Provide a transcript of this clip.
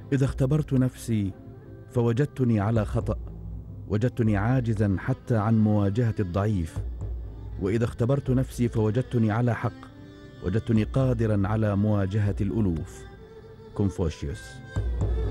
إذا اختبرت نفسي فوجدتني على خطأ، وجدتني عاجزا حتى عن مواجهة الضعيف. وإذا اختبرت نفسي فوجدتني على حق، وجدتني قادرا على مواجهة الألوف. كونفوشيوس.